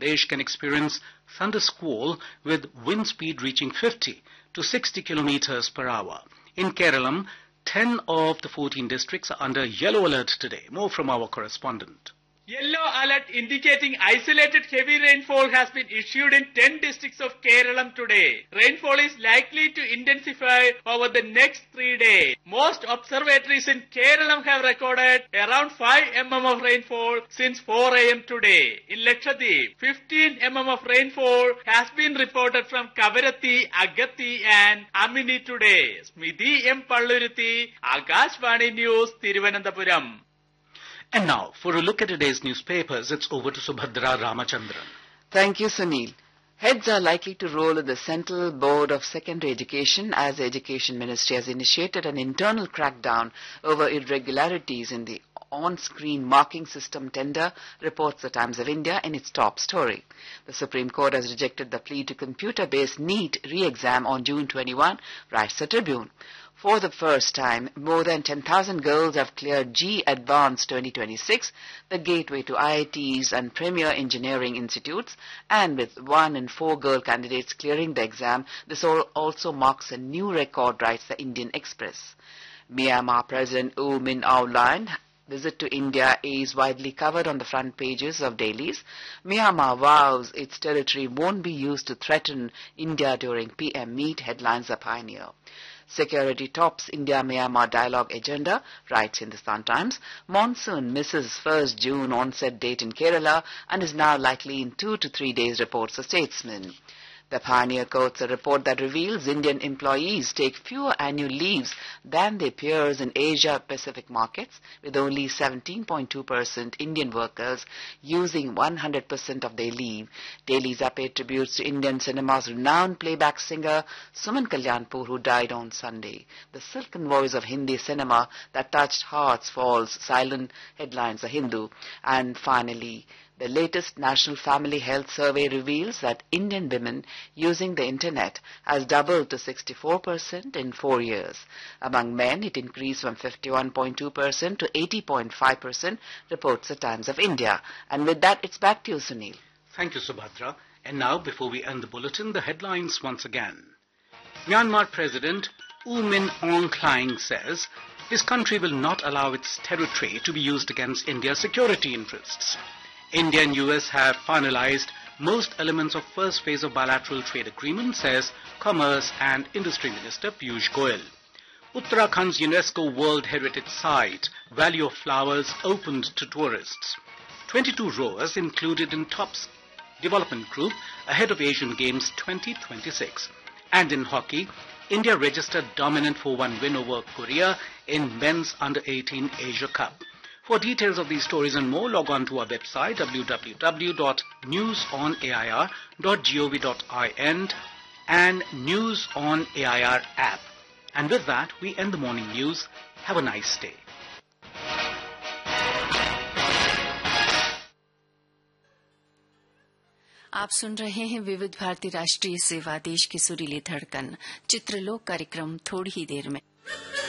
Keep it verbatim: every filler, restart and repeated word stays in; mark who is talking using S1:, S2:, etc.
S1: Pradesh can experience thunder squall with wind speed reaching fifty to sixty kilometers per hour. In Kerala, ten of the fourteen districts are under yellow alert today. More from our correspondent.
S2: Yellow alert indicating isolated heavy rainfall has been issued in ten districts of Kerala today. Rainfall is likely to intensify over the next three days. Most observatories in Kerala have recorded around five millimeters of rainfall since four a m today. In Lakshadweep, fifteen millimeters of rainfall has been reported from Kavaratti, Agathi and Amini today. Smidhi M. Palluruthi, Akashvani News, Thiruvananthapuram.
S1: And now, for a look at today's newspapers, it's over to Subhadra Ramachandran.
S3: Thank you, Sunil. Heads are likely to roll at the Central Board of Secondary Education as the Education Ministry has initiated an internal crackdown over irregularities in the on-screen marking system tender, reports the Times of India in its top story. The Supreme Court has rejected the plea to computer-based NEET re-exam on June twenty-first, writes the Tribune. For the first time, more than ten thousand girls have cleared G Advanced twenty twenty-six, the gateway to I I Ts and premier engineering institutes, and with one in four girl candidates clearing the exam, this also marks a new record, writes the Indian Express. Myanmar President U Min Aung visit to India is widely covered on the front pages of dailies. Myanmar vows its territory won't be used to threaten India during P M meet, headlines the Pioneer. Security tops India-Myanmar dialogue agenda, writes Hindustan Times. Monsoon misses first June onset date in Kerala and is now likely in two to three days, reports the Statesman. The Pioneer quotes a report that reveals Indian employees take fewer annual leaves than their peers in Asia-Pacific markets, with only seventeen point two percent Indian workers using one hundred percent of their leave. Dailies paid tributes to Indian cinema's renowned playback singer Suman Kalyanpur, who died on Sunday. The silken voice of Hindi cinema that touched hearts falls silent, headlines The Hindu. And finally, the latest National Family Health Survey reveals that Indian women using the internet has doubled to sixty-four percent in four years. Among men, it increased from fifty-one point two percent to eighty point five percent, reports the Times of India. And with that, it's back to you, Sunil.
S1: Thank you, Subhadra. And now, before we end the bulletin, the headlines once again. Myanmar President U Min Aung says his country will not allow its territory to be used against India's security interests. India and U S have finalized most elements of first phase of bilateral trade agreement, says Commerce and Industry Minister Piyush Goyal. Uttarakhand's UNESCO World Heritage Site, Valley of Flowers, opened to tourists. twenty-two rowers included in TOPS development group ahead of Asian Games twenty twenty-six. And in hockey, India registered dominant four one win over Korea in men's under eighteen Asia Cup. For details of these stories and more, log on to our website w w w dot news on a i r dot gov dot in and News on A I R app. And with that, we end the morning news. Have a nice day.
S4: आप सुन रहे हैं विविध भारती राष्ट्रीय सेवा देश की सुरीली धड़कन चित्रलोक कार्यक्रम थोड़ी ही देर में